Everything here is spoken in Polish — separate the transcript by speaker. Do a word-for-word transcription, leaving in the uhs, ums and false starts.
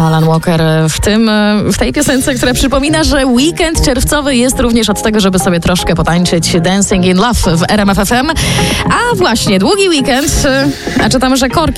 Speaker 1: Alan Walker w tym, w tej piosence, która przypomina, że weekend czerwcowy jest również od tego, żeby sobie troszkę potańczyć Dancing in Love w R M F F M. A właśnie, długi weekend, a czytamy, że korki